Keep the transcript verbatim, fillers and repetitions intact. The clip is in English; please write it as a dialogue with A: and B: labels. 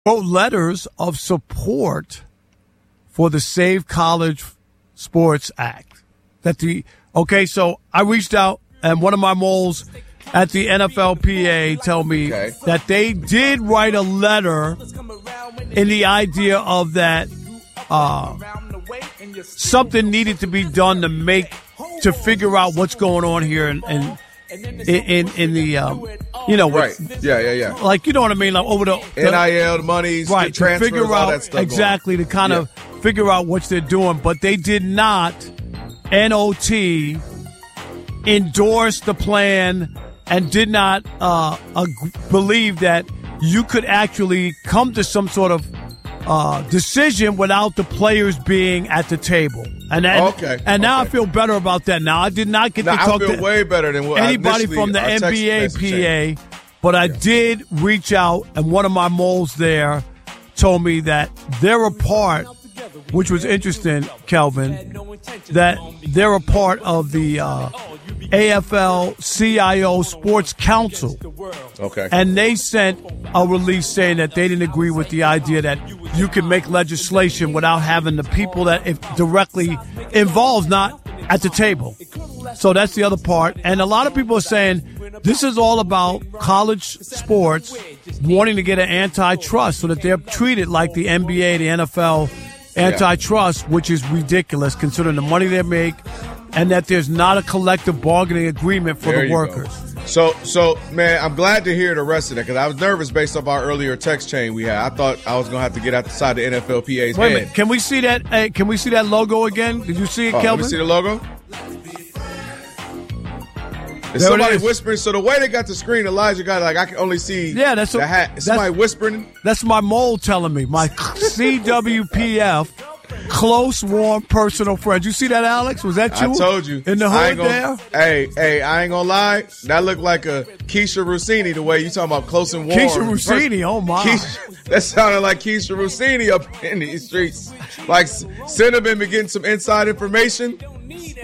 A: wrote letters of support for the Save College Sports Act. That the okay, so I reached out, and one of my moles at the N F L P A tell me
B: okay.
A: that they did write a letter in the idea of that uh, something needed to be done to make to figure out what's going on here and. and In, in in the um, you know
B: right
A: with,
B: yeah yeah yeah
A: like you know what I mean, like over the, the
B: N I L monies,
A: right,
B: the transfers,
A: to figure
B: all
A: out
B: that stuff
A: exactly
B: going.
A: to kind
B: yeah.
A: of figure out what they're doing, but they did not N O T endorse the plan and did not uh, ag- believe that you could actually come to some sort of uh, decision without the players being at the table. And that,
B: okay.
A: And now
B: okay.
A: I feel better about that. Now I did not get
B: now,
A: to talk
B: I feel
A: to
B: way better than what
A: anybody from the N B A P A, but I yeah. did reach out, and one of my moles there told me that they're a part, which was interesting, Kelvin, that they're a part of the uh, A F L C I O Sports Council.
B: Okay.
A: And they sent a release saying that they didn't agree with the idea that you can make legislation without having the people that if directly involved not at the table. So that's the other part. And a lot of people are saying this is all about college sports wanting to get an antitrust so that they're treated like the N B A, the N F L antitrust, which is ridiculous considering the money they make and that there's not a collective bargaining agreement for
B: there
A: the workers.
B: Go. So, so man, I'm glad to hear the rest of that because I was nervous based off our earlier text chain we had. I thought I was going to have to get outside the N F L P A's
A: Wait
B: head.
A: a minute. Can we see that? Hey, can we see that logo again? Did you see it,
B: oh,
A: Kelvin?
B: Let me see the logo. Is
A: there
B: somebody
A: is.
B: whispering? So the way they got the screen, Elijah got like I can only see.
A: Yeah, that's
B: the
A: a,
B: hat. Is somebody whispering.
A: That's my mole telling me. My C W P F. Close, warm, personal friend. You see that, Alex? Was that you?
B: I told you.
A: In the hood
B: gonna,
A: there?
B: Hey, hey, I ain't gonna lie. That looked like a Keisha Rossini the way you talking about close and warm.
A: Keisha Rossini, oh my.
B: Keisha, that sounded like Keisha Rossini up in these streets. Like Cinnamon been getting some inside information.